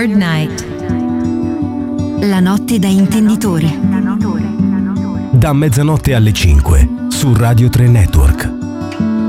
Midnight. La notte da intenditori. Da mezzanotte alle 5 su Radio 3 Network.